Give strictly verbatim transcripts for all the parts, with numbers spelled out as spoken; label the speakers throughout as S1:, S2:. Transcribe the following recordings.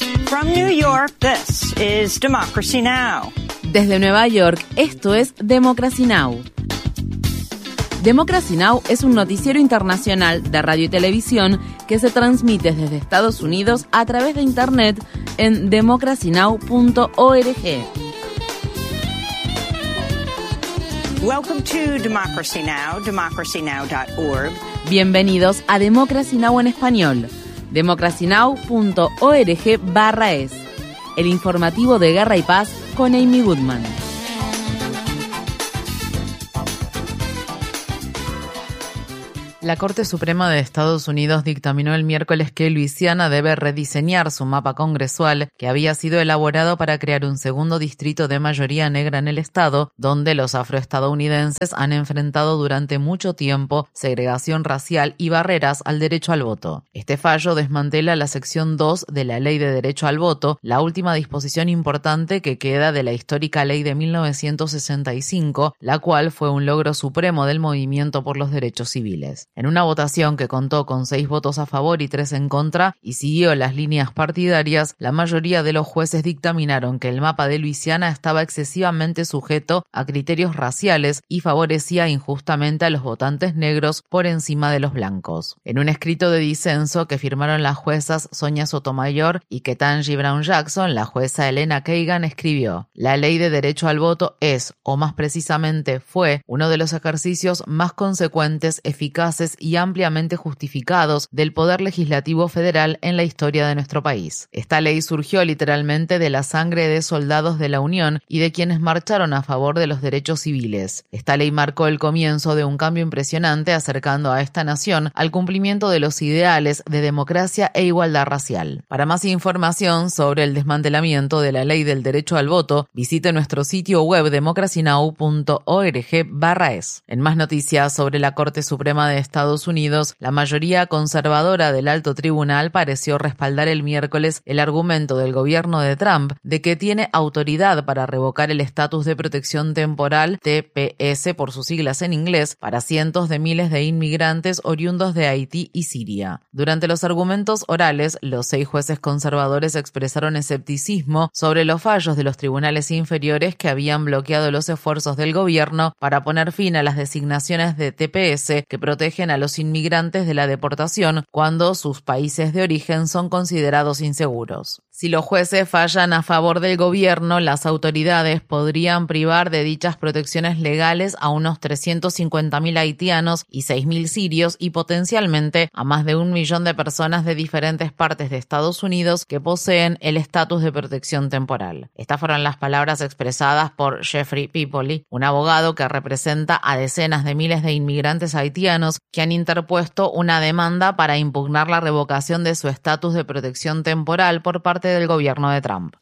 S1: From New York, this is Democracy Now!
S2: Desde Nueva York, esto es Democracy Now! Democracy Now! Es un noticiero internacional de radio y televisión que se transmite desde Estados Unidos a través de Internet en democracy now punto org.
S1: Welcome to Democracy Now!, democracy now dot org.
S2: Bienvenidos a Democracy Now! En español. democracy now punto org barra es. El informativo de Guerra y Paz con Amy Goodman. La Corte Suprema de Estados Unidos dictaminó el miércoles que Luisiana debe rediseñar su mapa congresual que había sido elaborado para crear un segundo distrito de mayoría negra en el estado, donde los afroestadounidenses han enfrentado durante mucho tiempo segregación racial y barreras al derecho al voto. Este fallo desmantela la sección dos de la Ley de Derecho al Voto, la última disposición importante que queda de la histórica ley de mil novecientos sesenta y cinco, la cual fue un logro supremo del movimiento por los derechos civiles. En una votación que contó con seis votos a favor y tres en contra y siguió las líneas partidarias, la mayoría de los jueces dictaminaron que el mapa de Luisiana estaba excesivamente sujeto a criterios raciales y favorecía injustamente a los votantes negros por encima de los blancos. En un escrito de disenso que firmaron las juezas Sonia Sotomayor y Ketanji Brown Jackson, la jueza Elena Kagan escribió: «La ley de derecho al voto es, o más precisamente fue, uno de los ejercicios más consecuentes, eficaces y ampliamente justificados del Poder Legislativo Federal en la historia de nuestro país. Esta ley surgió literalmente de la sangre de soldados de la Unión y de quienes marcharon a favor de los derechos civiles. Esta ley marcó el comienzo de un cambio impresionante acercando a esta nación al cumplimiento de los ideales de democracia e igualdad racial». Para más información sobre el desmantelamiento de la ley del derecho al voto, visite nuestro sitio web democracy now punto org barra es. En más noticias sobre la Corte Suprema de Estados Unidos, la mayoría conservadora del alto tribunal pareció respaldar el miércoles el argumento del gobierno de Trump de que tiene autoridad para revocar el estatus de protección temporal, T P S por sus siglas en inglés, para cientos de miles de inmigrantes oriundos de Haití y Siria. Durante los argumentos orales, los seis jueces conservadores expresaron escepticismo sobre los fallos de los tribunales inferiores que habían bloqueado los esfuerzos del gobierno para poner fin a las designaciones de T P S que protegen a los inmigrantes de la deportación cuando sus países de origen son considerados inseguros. Si los jueces fallan a favor del gobierno, las autoridades podrían privar de dichas protecciones legales a unos trescientos cincuenta mil haitianos y seis mil sirios y potencialmente a más de un millón de personas de diferentes partes de Estados Unidos que poseen el estatus de protección temporal. Estas fueron las palabras expresadas por Jeffrey Pipoli, un abogado que representa a decenas de miles de inmigrantes haitianos que han interpuesto una demanda para impugnar la revocación de su estatus de protección temporal por parte del gobierno de Trump.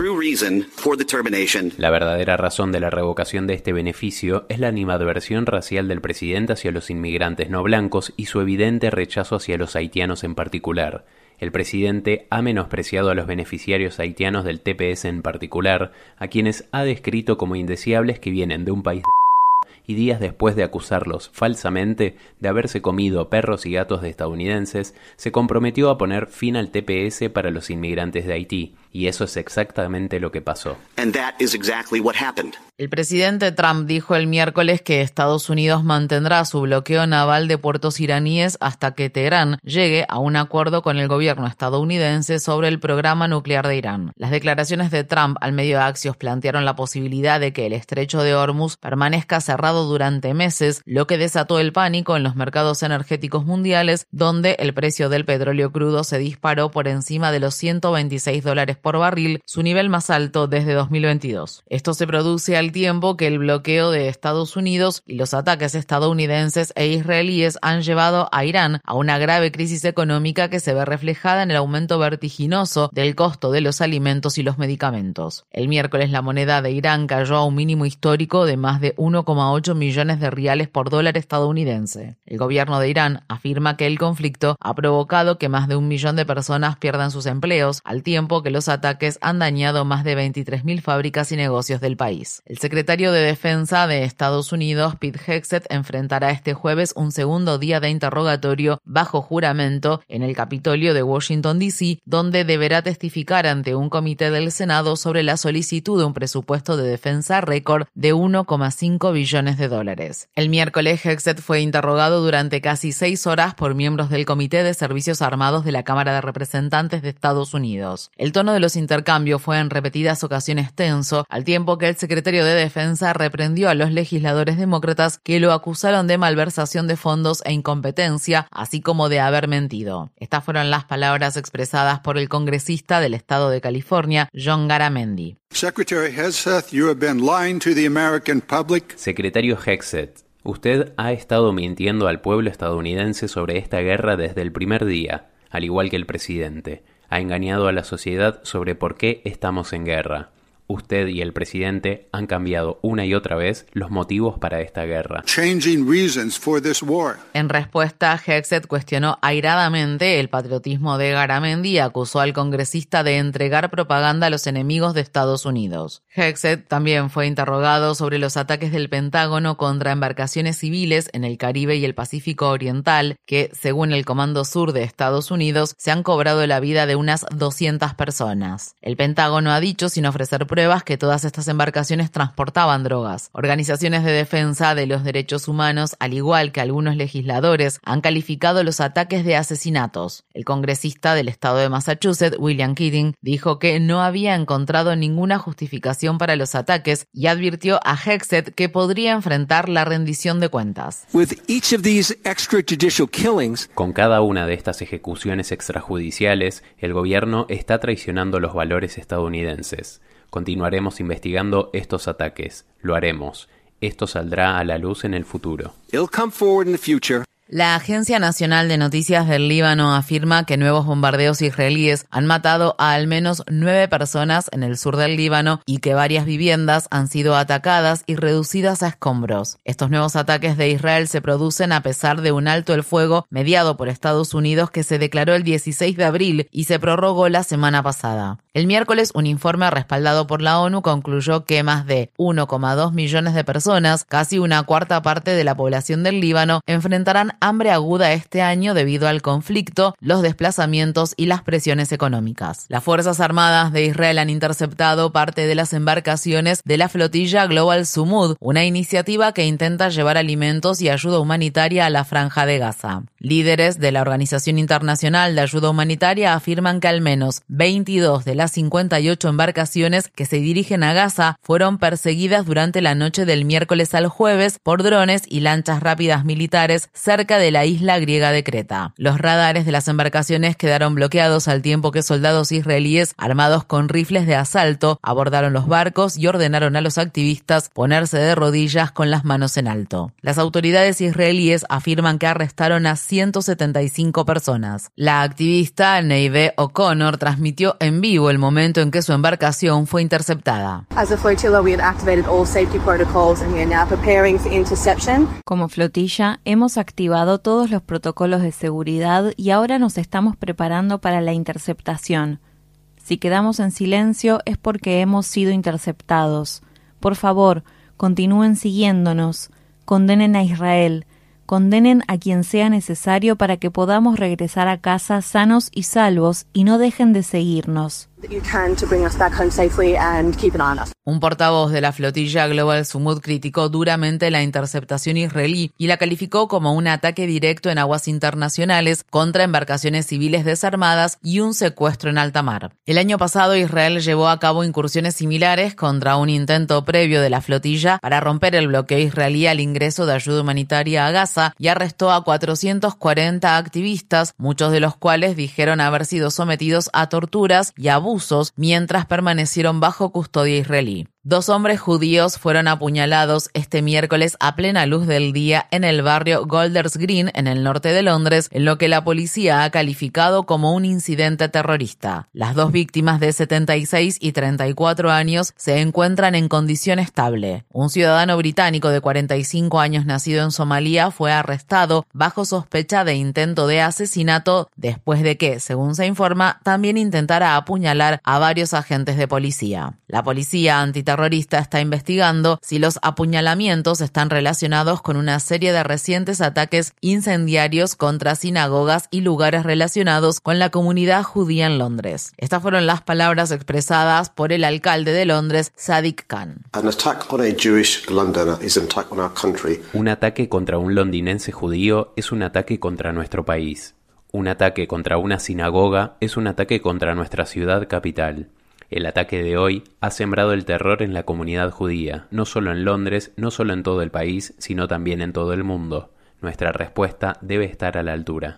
S3: La verdadera razón de la revocación de este beneficio es la animadversión racial del presidente hacia los inmigrantes no blancos y su evidente rechazo hacia los haitianos en particular. El presidente ha menospreciado a los beneficiarios haitianos del T P S en particular, a quienes ha descrito como indeseables que vienen de un país de y días después de acusarlos falsamente de haberse comido perros y gatos de estadounidenses, se comprometió a poner fin al T P S para los inmigrantes de Haití, y eso es exactamente lo que pasó.
S4: And that is exactly what happened.
S2: El presidente Trump dijo el miércoles que Estados Unidos mantendrá su bloqueo naval de puertos iraníes hasta que Teherán llegue a un acuerdo con el gobierno estadounidense sobre el programa nuclear de Irán. Las declaraciones de Trump al medio Axios plantearon la posibilidad de que el estrecho de Hormuz permanezca cerrado durante meses, lo que desató el pánico en los mercados energéticos mundiales, donde el precio del petróleo crudo se disparó por encima de los ciento veintiséis dólares por barril, su nivel más alto desde dos mil veintidós. Esto se produce al tiempo que el bloqueo de Estados Unidos y los ataques estadounidenses e israelíes han llevado a Irán a una grave crisis económica que se ve reflejada en el aumento vertiginoso del costo de los alimentos y los medicamentos. El miércoles la moneda de Irán cayó a un mínimo histórico de más de uno coma coma ocho millones de riales por dólar estadounidense. El gobierno de Irán afirma que el conflicto ha provocado que más de un millón de personas pierdan sus empleos, al tiempo que los ataques han dañado más de veintitrés mil fábricas y negocios del país. El secretario de Defensa de Estados Unidos, Pete Hegseth, enfrentará este jueves un segundo día de interrogatorio bajo juramento en el Capitolio de Washington, D C, donde deberá testificar ante un comité del Senado sobre la solicitud de un presupuesto de defensa récord de uno coma cinco billones de dólares. El miércoles, Hegseth fue interrogado durante casi seis horas por miembros del Comité de Servicios Armados de la Cámara de Representantes de Estados Unidos. El tono de los intercambios fue en repetidas ocasiones tenso, al tiempo que el secretario de Defensa reprendió a los legisladores demócratas que lo acusaron de malversación de fondos e incompetencia, así como de haber mentido. Estas fueron las palabras expresadas por el congresista del estado de California, John Garamendi.
S5: Secretary Hegseth, you have been lying to the American public.
S3: Secretario Hegseth, usted ha estado mintiendo al pueblo estadounidense sobre esta guerra desde el primer día, al igual que el presidente. Ha engañado a la sociedad sobre por qué estamos en guerra. Usted y el presidente han cambiado una y otra vez los motivos para esta guerra.
S5: Changing reasons for this war.
S2: En respuesta, Hegseth cuestionó airadamente el patriotismo de Garamendi y acusó al congresista de entregar propaganda a los enemigos de Estados Unidos. Hegseth también fue interrogado sobre los ataques del Pentágono contra embarcaciones civiles en el Caribe y el Pacífico Oriental, que, según el Comando Sur de Estados Unidos, se han cobrado la vida de unas doscientas personas. El Pentágono ha dicho, sin ofrecer pruebas, que todas estas embarcaciones transportaban drogas. Organizaciones de defensa de los derechos humanos, al igual que algunos legisladores, han calificado los ataques de asesinatos. El congresista del estado de Massachusetts, William Keating, dijo que no había encontrado ninguna justificación para los ataques y advirtió a Hegseth que podría enfrentar la rendición de cuentas.
S6: With each of these extrajudicial killings,
S3: Con cada una de estas ejecuciones extrajudiciales, el gobierno está traicionando los valores estadounidenses. Continuaremos investigando estos ataques. Lo haremos. Esto saldrá a la luz en el futuro.
S6: it'll come forward in the future.
S2: La Agencia Nacional de Noticias del Líbano afirma que nuevos bombardeos israelíes han matado a al menos nueve personas en el sur del Líbano y que varias viviendas han sido atacadas y reducidas a escombros. Estos nuevos ataques de Israel se producen a pesar de un alto el fuego mediado por Estados Unidos que se declaró el dieciséis de abril y se prorrogó la semana pasada. El miércoles, un informe respaldado por la ONU concluyó que más de uno coma dos millones de personas, casi una cuarta parte de la población del Líbano, enfrentarán hambre aguda este año debido al conflicto, los desplazamientos y las presiones económicas. Las Fuerzas Armadas de Israel han interceptado parte de las embarcaciones de la flotilla Global Sumud, una iniciativa que intenta llevar alimentos y ayuda humanitaria a la Franja de Gaza. Líderes de la Organización Internacional de Ayuda Humanitaria afirman que al menos veintidós de las cincuenta y ocho embarcaciones que se dirigen a Gaza fueron perseguidas durante la noche del miércoles al jueves por drones y lanchas rápidas militares cerca de la isla griega de Creta. Los radares de las embarcaciones quedaron bloqueados al tiempo que soldados israelíes armados con rifles de asalto abordaron los barcos y ordenaron a los activistas ponerse de rodillas con las manos en alto. Las autoridades israelíes afirman que arrestaron a ciento setenta y cinco personas. La activista Neve O'Connor transmitió en vivo el momento en que su embarcación fue interceptada.
S7: As a flotilla, we have activated all safety protocols and we are now preparing for interception.
S8: Como flotilla, hemos activado todos los protocolos de seguridad y ahora nos estamos preparando para la interceptación. Si quedamos en silencio es porque hemos sido interceptados. Por favor, continúen siguiéndonos. Condenen a Israel. Condenen a quien sea necesario para que podamos regresar a casa sanos y salvos y no dejen de seguirnos.
S7: You can to bring us back home safely and keep an eye on us.
S2: Un portavoz de la flotilla Global Sumud criticó duramente la interceptación israelí y la calificó como un ataque directo en aguas internacionales contra embarcaciones civiles desarmadas y un secuestro en alta mar. El año pasado, Israel llevó a cabo incursiones similares contra un intento previo de la flotilla para romper el bloqueo israelí al ingreso de ayuda humanitaria a Gaza y arrestó a cuatrocientos cuarenta activistas, muchos de los cuales dijeron haber sido sometidos a torturas y abusos mientras permanecieron bajo custodia israelí. Dos hombres judíos fueron apuñalados este miércoles a plena luz del día en el barrio Golders Green, en el norte de Londres, en lo que la policía ha calificado como un incidente terrorista. Las dos víctimas de setenta y seis y treinta y cuatro años se encuentran en condición estable. Un ciudadano británico de cuarenta y cinco años nacido en Somalia fue arrestado bajo sospecha de intento de asesinato después de que, según se informa, también intentara apuñalar a varios agentes de policía. La policía antiterrorista está investigando si los apuñalamientos están relacionados con una serie de recientes ataques incendiarios contra sinagogas y lugares relacionados con la comunidad judía en Londres. Estas fueron las palabras expresadas por el alcalde de Londres, Sadiq Khan.
S3: Un ataque contra un londinense judío es un ataque contra nuestro país. Un ataque contra una sinagoga es un ataque contra nuestra ciudad capital. El ataque de hoy ha sembrado el terror en la comunidad judía, no solo en Londres, no solo en todo el país, sino también en todo el mundo. Nuestra respuesta debe estar a la altura.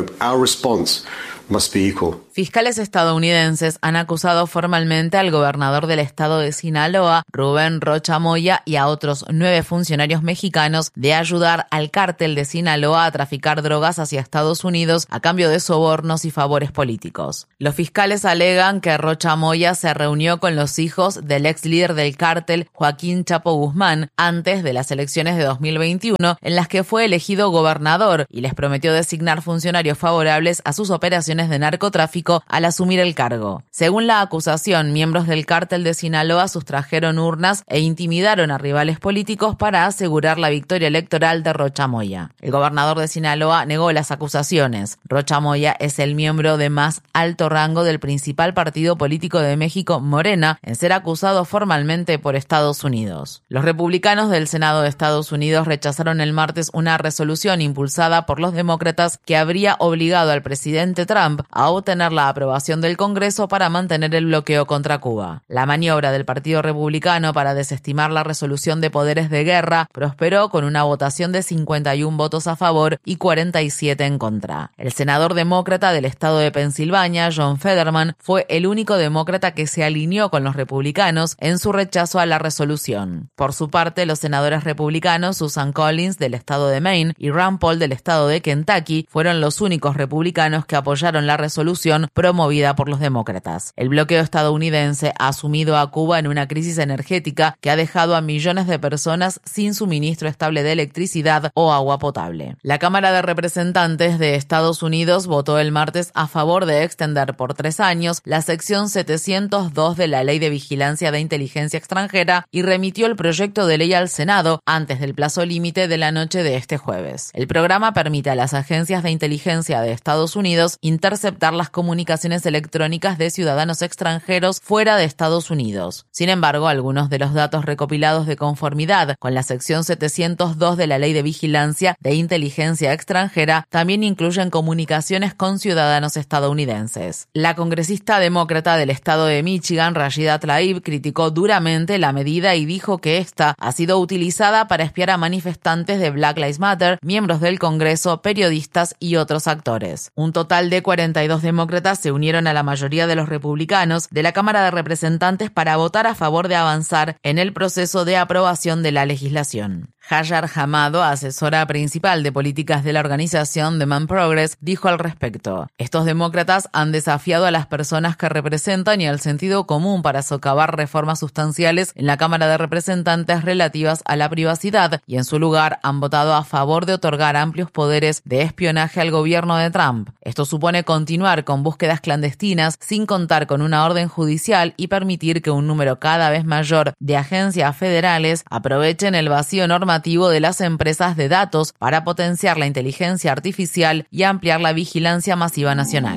S2: Fiscales estadounidenses han acusado formalmente al gobernador del estado de Sinaloa, Rubén Rocha Moya, y a otros nueve funcionarios mexicanos de ayudar al cártel de Sinaloa a traficar drogas hacia Estados Unidos a cambio de sobornos y favores políticos. Los fiscales alegan que Rocha Moya se reunió con los hijos del ex líder del cártel, Joaquín Chapo Guzmán, antes de las elecciones de dos mil veintiuno, en las que fue elegido gobernador, y les prometió designar funcionarios favorables a sus operaciones de narcotráfico al asumir el cargo. Según la acusación, miembros del cártel de Sinaloa sustrajeron urnas e intimidaron a rivales políticos para asegurar la victoria electoral de Rocha Moya. El gobernador de Sinaloa negó las acusaciones. Rocha Moya es el miembro de más alto rango del principal partido político de México, Morena, en ser acusado formalmente por Estados Unidos. Los republicanos del Senado de Estados Unidos rechazaron el martes una resolución impulsada por los demócratas que habría obligado al presidente Trump a obtener la aprobación del Congreso para mantener el bloqueo contra Cuba. La maniobra del Partido Republicano para desestimar la resolución de poderes de guerra prosperó con una votación de cincuenta y uno votos a favor y cuarenta y siete en contra. El senador demócrata del estado de Pensilvania, John Fetterman, fue el único demócrata que se alineó con los republicanos en su rechazo a la resolución. Por su parte, los senadores republicanos Susan Collins del estado de Maine y Rand Paul del estado de Kentucky fueron los únicos republicanos que apoyaron la resolución promovida por los demócratas. El bloqueo estadounidense ha sumido a Cuba en una crisis energética que ha dejado a millones de personas sin suministro estable de electricidad o agua potable. La Cámara de Representantes de Estados Unidos votó el martes a favor de extender por tres años la sección setecientos dos de la Ley de Vigilancia de Inteligencia Extranjera y remitió el proyecto de ley al Senado antes del plazo límite de la noche de este jueves. El programa permite a las agencias de inteligencia de Estados Unidos interceptar las comunicaciones electrónicas de ciudadanos extranjeros fuera de Estados Unidos. Sin embargo, algunos de los datos recopilados de conformidad con la sección setecientos dos de la Ley de Vigilancia de Inteligencia Extranjera también incluyen comunicaciones con ciudadanos estadounidenses. La congresista demócrata del estado de Michigan, Rashida Tlaib, criticó duramente la medida y dijo que esta ha sido utilizada para espiar a manifestantes de Black Lives Matter, miembros del Congreso, periodistas y otros actores. Un total de cuarenta y dos demócratas se unieron a la mayoría de los republicanos de la Cámara de Representantes para votar a favor de avanzar en el proceso de aprobación de la legislación. Hajar Hamado, asesora principal de políticas de la organización Demand Progress, dijo al respecto: estos demócratas han desafiado a las personas que representan y al sentido común para socavar reformas sustanciales en la Cámara de Representantes relativas a la privacidad y en su lugar han votado a favor de otorgar amplios poderes de espionaje al gobierno de Trump. Esto supone continuar con búsquedas clandestinas sin contar con una orden judicial y permitir que un número cada vez mayor de agencias federales aprovechen el vacío normativo de las empresas de datos para potenciar la inteligencia artificial y ampliar la vigilancia masiva nacional.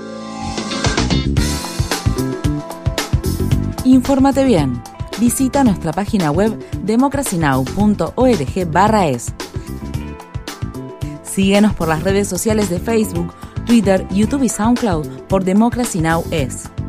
S9: Infórmate bien. Visita nuestra página web democracy now punto org barra es. Síguenos por las redes sociales de Facebook, Twitter, YouTube y SoundCloud por Democracy Now! Es.